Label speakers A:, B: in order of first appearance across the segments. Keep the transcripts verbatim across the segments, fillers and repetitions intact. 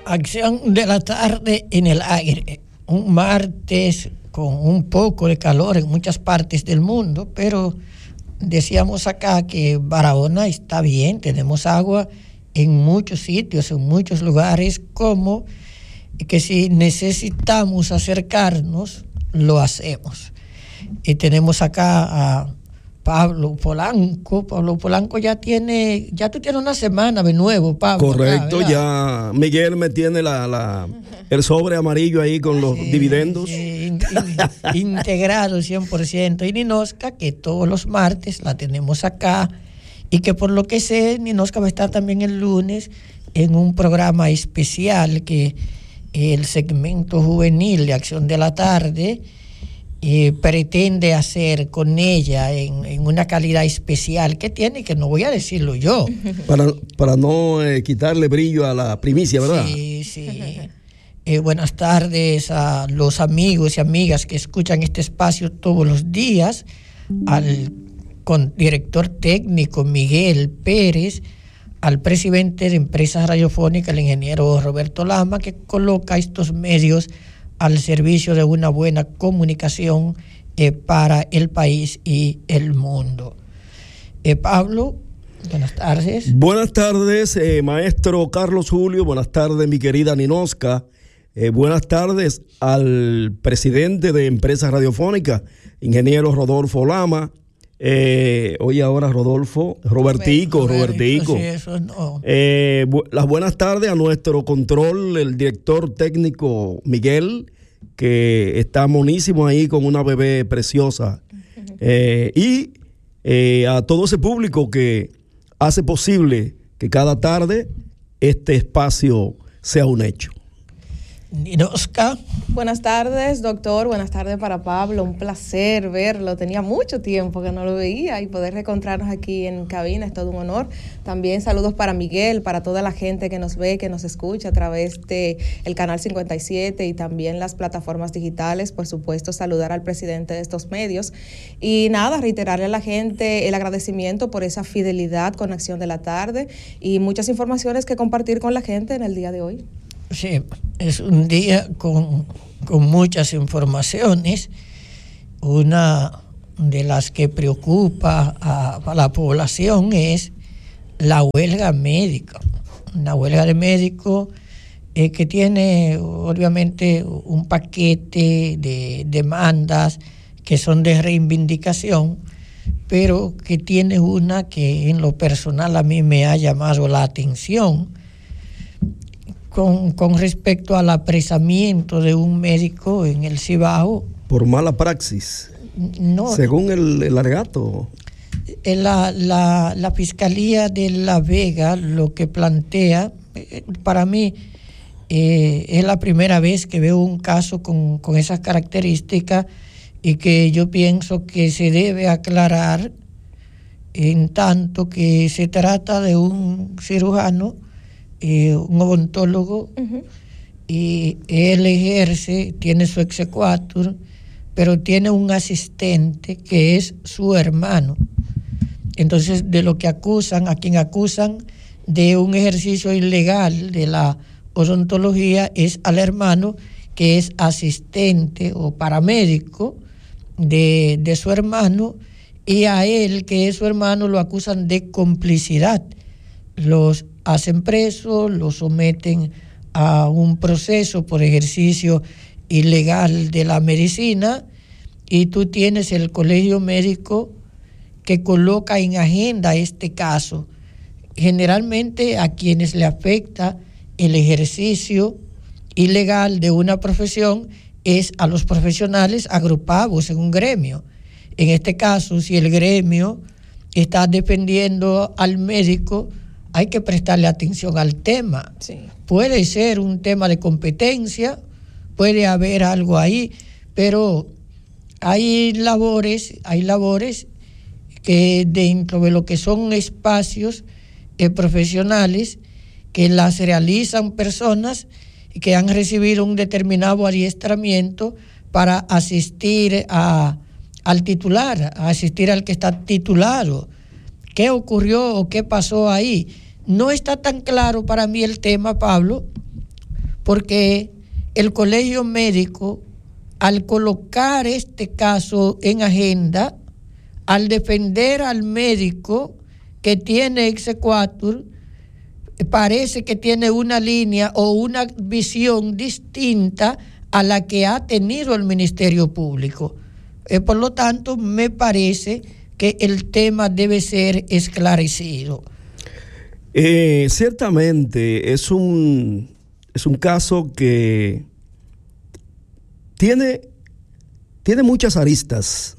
A: Acción de la tarde en el aire. Un martes con un poco de calor en muchas partes del mundo, pero decíamos acá que Barahona está bien, tenemos agua en muchos sitios, en muchos lugares, como que si necesitamos acercarnos, lo hacemos. Y tenemos acá a Pablo Polanco. Pablo Polanco ya tiene, ya tú tienes una semana de nuevo, Pablo.
B: Correcto,
A: acá,
B: ya Miguel me tiene la, la el sobre amarillo ahí con los
A: sí,
B: dividendos.
A: Sí, in, in, integrado cien por ciento. Y Ninoska, que todos los martes la tenemos acá, y que por lo que sé, Ninoska va a estar también el lunes en un programa especial que el segmento juvenil de Acción de la Tarde Eh, pretende hacer con ella en, en una calidad especial que tiene, que no voy a decirlo yo.
B: Para, para no eh, quitarle brillo a la primicia, ¿verdad?
A: Sí, sí. Eh, buenas tardes a los amigos y amigas que escuchan este espacio todos los días, al con director técnico Miguel Pérez, al presidente de Empresas Radiofónicas, el ingeniero Roberto Lama, que coloca estos medios al servicio de una buena comunicación eh, para el país y el mundo. Eh, Pablo, buenas tardes.
B: Buenas tardes, eh, maestro Carlos Julio. Buenas tardes, mi querida Ninoska. Eh, buenas tardes al presidente de Empresas Radiofónicas, ingeniero Rodolfo Lama. Eh, oye, ahora Rodolfo, Robertico, Robertico.
A: Sí, eso no.
B: Eh, bu- las buenas tardes a nuestro control, el director técnico Miguel, que está monísimo ahí con una bebé preciosa. Eh, y eh, a todo ese público que hace posible que cada tarde este espacio sea un hecho.
A: Ninoska.
C: Buenas tardes, doctor. Buenas tardes para Pablo. Un placer verlo. Tenía mucho tiempo que no lo veía y poder reencontrarnos aquí en cabina es todo un honor. También saludos para Miguel, para toda la gente que nos ve, que nos escucha a través de el canal cincuenta y siete y también las plataformas digitales. Por supuesto, saludar al presidente de estos medios. Y nada, reiterarle a la gente el agradecimiento por esa fidelidad con Acción de la Tarde y muchas informaciones que compartir con la gente en el día de hoy.
A: Sí, es un día con, con muchas informaciones. Una de las que preocupa a, a la población es la huelga médica. Una huelga de médicos eh, que tiene obviamente un paquete de demandas que son de reivindicación, pero que tiene una que en lo personal a mí me ha llamado la atención. Con, con respecto al apresamiento de un médico en el Cibao.
B: Por mala praxis.
A: No.
B: Según el, el alegato.
A: La, la, la Fiscalía de La Vega lo que plantea, para mí, eh, es la primera vez que veo un caso con, con esas características y que yo pienso que se debe aclarar en tanto que se trata de un cirujano, Eh, un odontólogo, uh-huh. Y él ejerce, tiene su exequatur, pero tiene un asistente que es su hermano. Entonces, de lo que acusan, a quien acusan de un ejercicio ilegal de la odontología es al hermano, que es asistente o paramédico de, de su hermano, y a él, que es su hermano, lo acusan de complicidad. Los hacen preso, lo someten a un proceso por ejercicio ilegal de la medicina, y tú tienes el colegio médico que coloca en agenda este caso. Generalmente a quienes le afecta el ejercicio ilegal de una profesión es a los profesionales agrupados en un gremio. En este caso, si el gremio está defendiendo al médico, hay que prestarle atención al tema. Sí. Puede ser un tema de competencia, puede haber algo ahí, pero hay labores, hay labores que dentro de lo que son espacios eh, profesionales que las realizan personas que han recibido un determinado adiestramiento para asistir a, al titular, a asistir al que está titulado. ¿Qué ocurrió o qué pasó ahí? No está tan claro para mí el tema, Pablo, porque el colegio médico, al colocar este caso en agenda, al defender al médico que tiene exequatur, parece que tiene una línea o una visión distinta a la que ha tenido el Ministerio Público. Eh, por lo tanto, me parece que el tema debe ser esclarecido.
B: Eh, ciertamente es un, es un caso que tiene, tiene muchas aristas,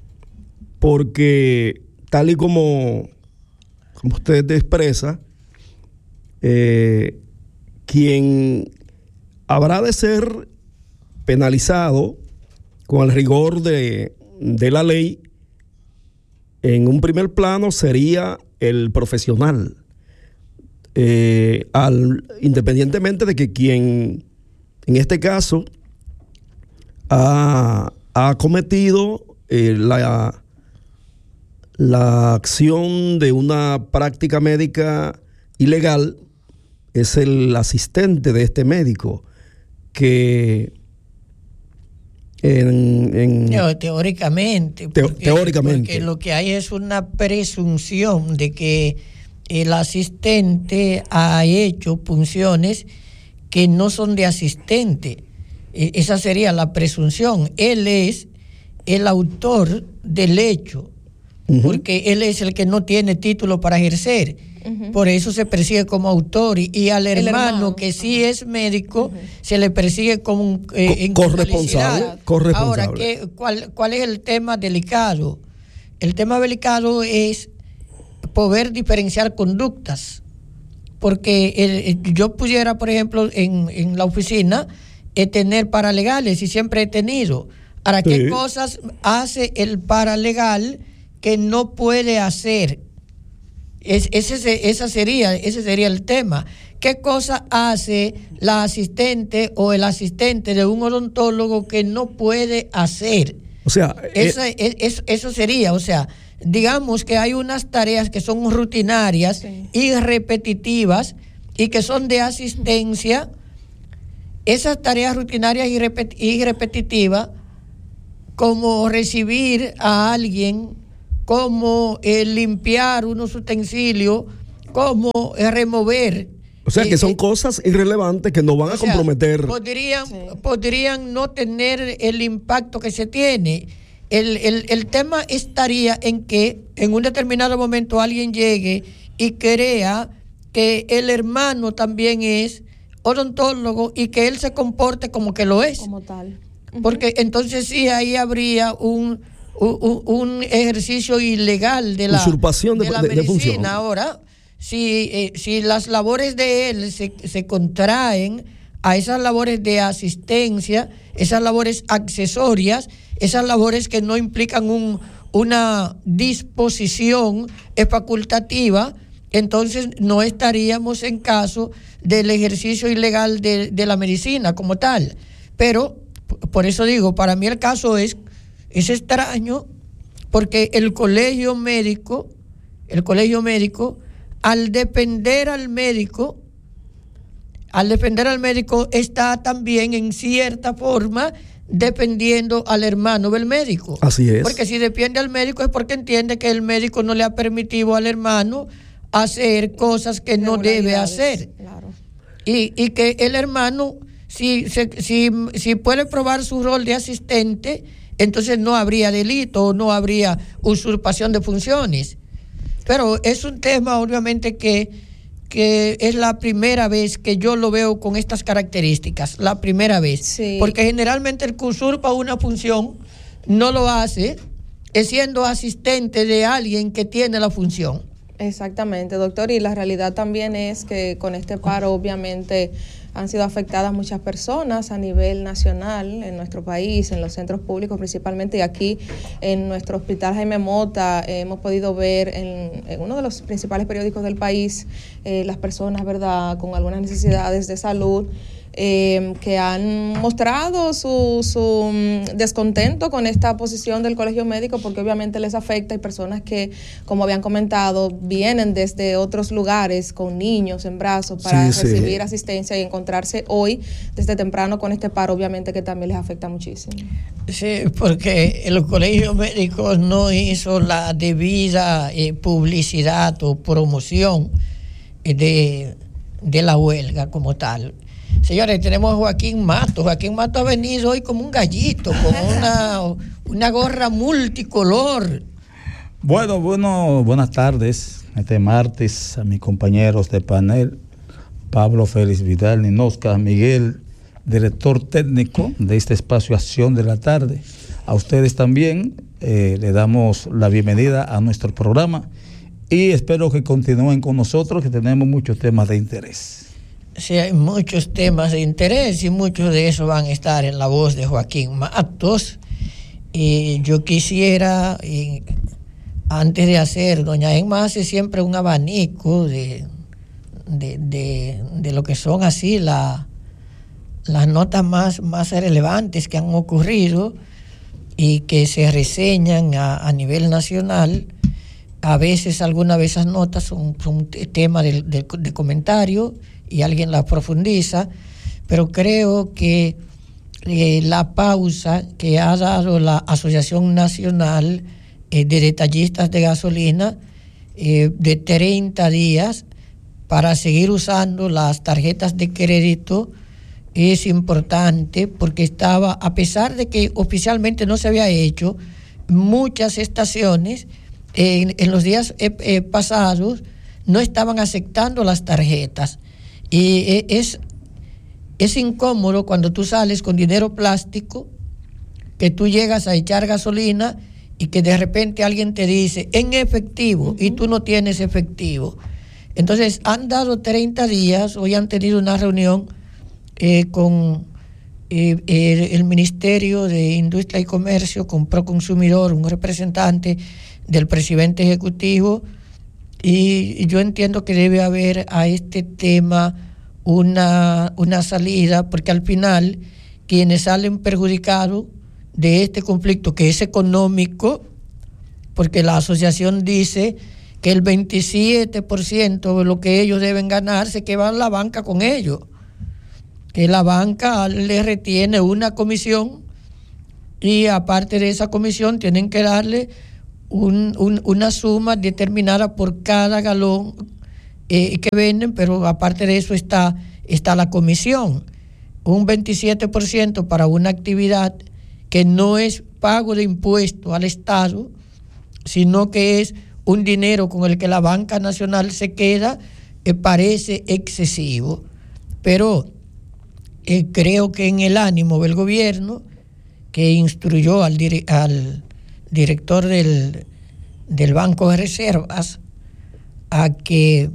B: porque tal y como, como usted expresa, eh, quien habrá de ser penalizado con el rigor de, de la ley, en un primer plano sería el profesional, eh, al, independientemente de que quien en este caso ha, ha cometido eh, la, la acción de una práctica médica ilegal es el asistente de este médico, que en, en
A: no, teóricamente,
B: te,
A: porque,
B: teóricamente
A: porque lo que hay es una presunción de que el asistente ha hecho funciones que no son de asistente. Esa sería la presunción. Él es el autor del hecho, uh-huh. porque él es el que no tiene título para ejercer. Uh-huh. Por eso se persigue como autor, y, y al hermano, hermano que sí es médico, uh-huh. se le persigue como un eh,
B: Co- corresponsable, corresponsable.
A: Ahora, ¿qué, cuál, ¿cuál es el tema delicado? El tema delicado es poder diferenciar conductas, porque el, yo pudiera, por ejemplo, en, en la oficina eh, tener paralegales, y siempre he tenido. Ahora, ¿qué sí. cosas hace el paralegal que no puede hacer? Es, ese, esa sería, ese sería el tema. ¿Qué cosa hace la asistente o el asistente de un odontólogo que no puede hacer?
B: O sea,
A: eso,
B: eh,
A: es, eso sería, o sea, digamos que hay unas tareas que son rutinarias sí. y repetitivas y que son de asistencia. Esas tareas rutinarias y, repet- y repetitivas, como recibir a alguien, como eh, limpiar unos utensilios, como eh, remover.
B: O sea, que son
A: eh,
B: cosas irrelevantes que no van a
A: sea,
B: comprometer.
A: Podrían,
C: sí.
A: podrían no tener el impacto que se tiene. El, el, el tema estaría en que en un determinado momento alguien llegue y crea que el hermano también es odontólogo y que él se comporte como que lo es.
C: Como tal. Uh-huh.
A: Porque entonces sí, ahí habría un... Un, un ejercicio ilegal de la,
B: usurpación de,
A: de la
B: de,
A: medicina.
B: de función.
A: Ahora, si, eh, si las labores de él se, se contraen a esas labores de asistencia, esas labores accesorias, esas labores que no implican un, una disposición facultativa, entonces no estaríamos en caso del ejercicio ilegal de, de la medicina como tal. Pero, por eso digo, para mí el caso es Es extraño, porque el colegio médico, el colegio médico, al defender al médico, al defender al médico, está también en cierta forma defendiendo al hermano del médico.
B: Así es.
A: Porque si defiende al médico es porque entiende que el médico no le ha permitido al hermano hacer cosas que no debe hacer.
C: Claro.
A: Y, y que el hermano, si, si, si, si puede probar su rol de asistente, entonces no habría delito, no habría usurpación de funciones. Pero es un tema, obviamente, que, que es la primera vez que yo lo veo con estas características, la primera vez.
C: Sí.
A: Porque generalmente el que usurpa una función no lo hace siendo asistente de alguien que tiene la función.
C: Exactamente, doctor, y la realidad también es que con este paro obviamente han sido afectadas muchas personas a nivel nacional en nuestro país, en los centros públicos principalmente, y aquí en nuestro hospital Jaime Mota eh, hemos podido ver en, en uno de los principales periódicos del país eh, las personas, ¿verdad?, con algunas necesidades de salud eh, que han mostrado su, su descontento con esta posición del Colegio Médico, porque obviamente les afecta. Hay personas que, como habían comentado, vienen desde otros lugares con niños en brazos para sí, recibir sí. asistencia, y encontrarse hoy desde temprano con este paro, obviamente que también les afecta muchísimo.
A: Sí, porque el Colegio Médico no hizo la debida eh, publicidad o promoción de, de la huelga como tal. Señores, tenemos a Joaquín Mato. Joaquín Mato ha venido hoy como un gallito, con una, una gorra multicolor.
D: Bueno, bueno, buenas tardes. Este martes a mis compañeros de panel, Pablo Félix Vidal Ninosca, Miguel, director técnico de este espacio Acción de la Tarde. A ustedes también eh, le damos la bienvenida a nuestro programa y espero que continúen con nosotros, que tenemos muchos temas de interés.
A: Sí, hay muchos temas de interés y muchos de esos van a estar en la voz de Joaquín Matos. Y yo quisiera, y antes de hacer, doña Emma hace siempre un abanico de, de, de, de lo que son así la, las notas más, más relevantes que han ocurrido y que se reseñan a, a nivel nacional. A veces, algunas de esas notas son, son temas de, de, de comentario y alguien las profundiza, pero creo que eh, la pausa que ha dado la Asociación Nacional eh, de Detallistas de Gasolina eh, de treinta días para seguir usando las tarjetas de crédito es importante, porque estaba, a pesar de que oficialmente no se había hecho, muchas estaciones en, en los días eh, eh, pasados no estaban aceptando las tarjetas. Y es, es incómodo cuando tú sales con dinero plástico, que tú llegas a echar gasolina y que de repente alguien te dice en efectivo, uh-huh, y tú no tienes efectivo. Entonces han dado treinta días, hoy han tenido una reunión eh, con eh, el, el Ministerio de Industria y Comercio, con Proconsumidor, un representante del presidente ejecutivo. Y yo entiendo que debe haber a este tema una, una salida, porque al final quienes salen perjudicados de este conflicto, que es económico, porque la asociación dice que el veintisiete por ciento de lo que ellos deben ganar se queda en la banca con ellos, que la banca le retiene una comisión y aparte de esa comisión tienen que darle Un, un, una suma determinada por cada galón eh, que venden, pero aparte de eso está, está la comisión, un veintisiete por ciento para una actividad que no es pago de impuesto al Estado, sino que es un dinero con el que la banca nacional se queda, eh, parece excesivo. Pero eh, creo que en el ánimo del gobierno, que instruyó al, dire, al director del, del Banco de Reservas a que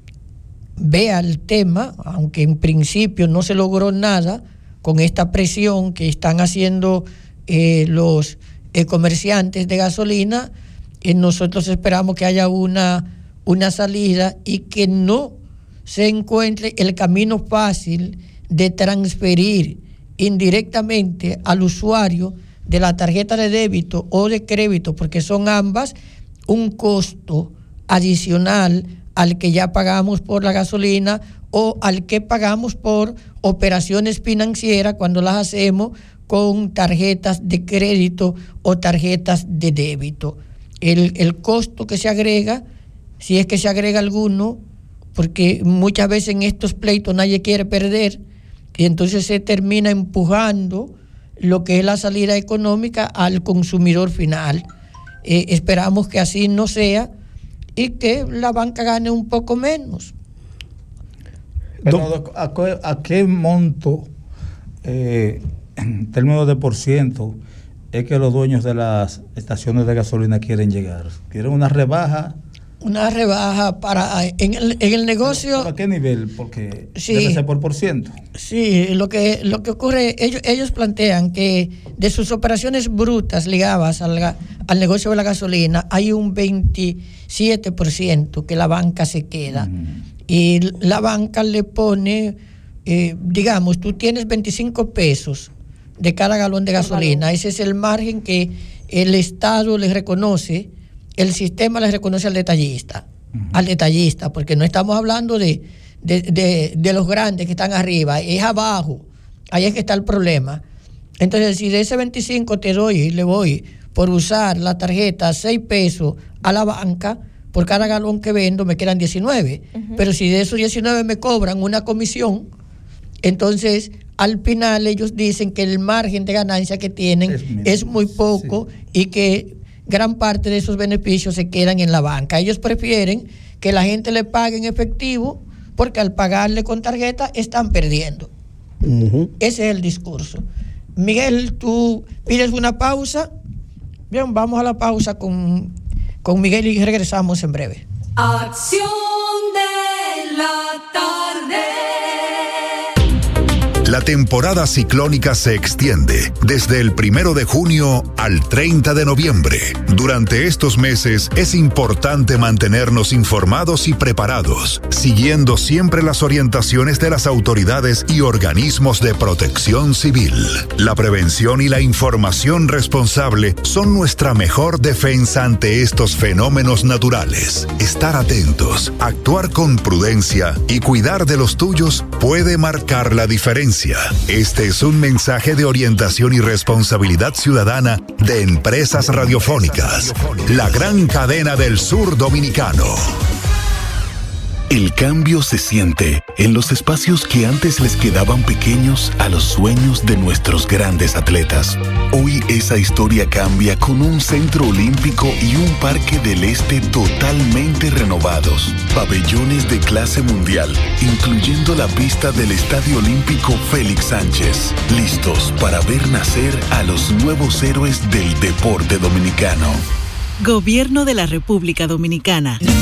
A: vea el tema, aunque en principio no se logró nada con esta presión que están haciendo eh, los eh, comerciantes de gasolina, eh, nosotros esperamos que haya una, una salida y que no se encuentre el camino fácil de transferir indirectamente al usuario de la tarjeta de débito o de crédito, porque son ambas un costo adicional al que ya pagamos por la gasolina o al que pagamos por operaciones financieras cuando las hacemos con tarjetas de crédito o tarjetas de débito. El, el costo que se agrega, si es que se agrega alguno, porque muchas veces en estos pleitos nadie quiere perder, y entonces se termina empujando lo que es la salida económica al consumidor final. Eh, esperamos que así no sea y que la banca gane un poco menos.
D: Pero ¿a qué, a qué monto, eh, en términos de por ciento, es que los dueños de las estaciones de gasolina quieren llegar? ¿Quieren una rebaja?
A: Una rebaja para en el, en el negocio.
D: ¿Pero a qué nivel? Porque
A: sí,
D: debe ser por por ciento.
A: Sí, lo que lo que ocurre, ellos ellos plantean que de sus operaciones brutas ligadas al, al negocio de la gasolina hay un veintisiete por ciento que la banca se queda. Uh-huh. Y la banca le pone eh, digamos, tú tienes veinticinco pesos de cada galón de gasolina. Ese es el margen que el Estado le reconoce, el sistema le reconoce al detallista, uh-huh. al detallista, porque no estamos hablando de, de, de, de los grandes que están arriba, es abajo, ahí es que está el problema. Entonces, si de ese veinticinco te doy, le voy por usar la tarjeta seis pesos a la banca, por cada galón que vendo me quedan diecinueve. Uh-huh. Pero si de esos diecinueve me cobran una comisión, entonces al final ellos dicen que el margen de ganancia que tienen es, es muy poco, sí. y que gran parte de esos beneficios se quedan en la banca. Ellos prefieren que la gente le pague en efectivo, porque al pagarle con tarjeta están perdiendo. Uh-huh. Ese es el discurso. Miguel, tú pides una pausa. Bien, vamos a la pausa con, con Miguel y regresamos en breve.
E: Acción de la tarde.
F: La temporada ciclónica se extiende desde el primero de junio al treinta de noviembre. Durante estos meses es importante mantenernos informados y preparados, siguiendo siempre las orientaciones de las autoridades y organismos de protección civil. La prevención y la información responsable son nuestra mejor defensa ante estos fenómenos naturales. Estar atentos, actuar con prudencia y cuidar de los tuyos puede marcar la diferencia. Este es un mensaje de orientación y responsabilidad ciudadana de Empresas Radiofónicas, la gran cadena del sur dominicano.
G: El cambio se siente en los espacios que antes les quedaban pequeños a los sueños de nuestros grandes atletas. Hoy esa historia cambia con un centro olímpico y un parque del este totalmente renovados. Pabellones de clase mundial, incluyendo la pista del Estadio Olímpico Félix Sánchez. Listos para ver nacer a los nuevos héroes del deporte dominicano.
H: Gobierno de la República Dominicana.